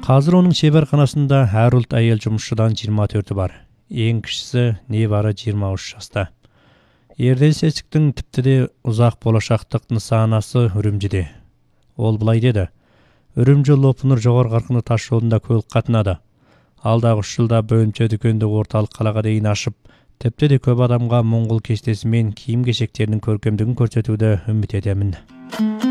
Қазір оның шеберханасында әр ұлт әйел жұмысшыдан 24 бар. Ең кішісі небары 23 жаста. Ердес Есіктің тіпті де ұзақ болашақтық нысанасы Үрімжіде. Ол былай деді: Үрімжі Лопыныр жоғары қарқынды тас жолында көлік қатынады. Алдағы 3 жылда бөлімше дүкенді орталық қалаға дейін ашып, тіпті де көп адамға моңғол кестесімен киім-кешектерінің көркемдігін көрсетуді үміт етемін.